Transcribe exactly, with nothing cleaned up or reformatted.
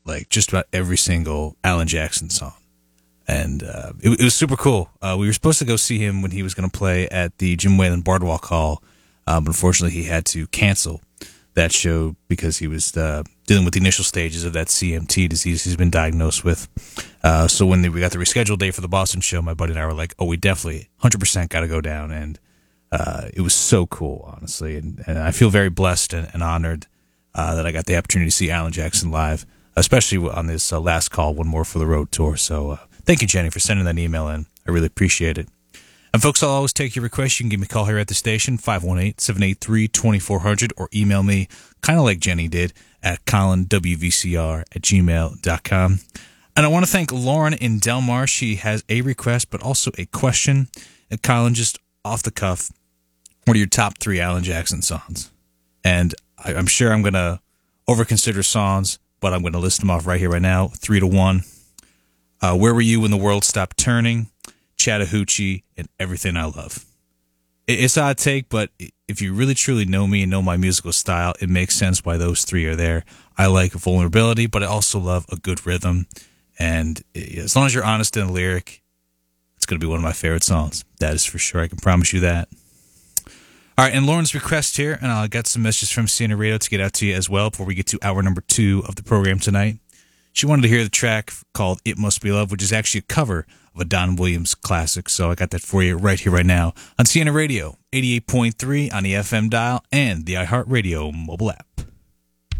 like just about every single Alan Jackson song. And uh, it, it was super cool. Uh, we were supposed to go see him when he was going to play at the Jim Whalen Boardwalk Hall. Um, but unfortunately, he had to cancel that show because he was uh, dealing with the initial stages of that C M T disease he's been diagnosed with. Uh, so when we got the rescheduled date for the Boston show, my buddy and I were like, oh, we definitely one hundred percent got to go down. And uh, it was so cool, honestly. And, and I feel very blessed and, and honored uh, that I got the opportunity to see Alan Jackson live, especially on this uh, last call, One More for the Road tour. So uh, thank you, Jenny, for sending that email in. I really appreciate it. And folks, I'll always take your requests. You can give me a call here at the station, five one eight, seven eight three, two four zero zero, or email me, kind of like Jenny did, at colin w v c r at gmail dot com. And I want to thank Lauren in Delmar. She has a request, but also a question. And Colin, just off the cuff, what are your top three Alan Jackson songs? And I, I'm sure I'm going to overconsider songs, but I'm going to list them off right here, right now. Three to one. Uh, Where Were You When the World Stopped Turning? Chattahoochee, and Everything I Love. It's an odd take, but if you really truly know me and know my musical style, it makes sense why those three are there. I like vulnerability, but I also love a good rhythm. And as long as you're honest in the lyric, it's going to be one of my favorite songs. That is for sure. I can promise you that. All right, and Lauren's request here, and I'll get some messages from Sienna Radio to get out to you as well before we get to hour number two of the program tonight. She wanted to hear the track called It Must Be Love, which is actually a cover of a Don Williams classic. So I got that for you right here, right now on Sienna Radio, eighty-eight point three on the F M dial and the iHeartRadio mobile app.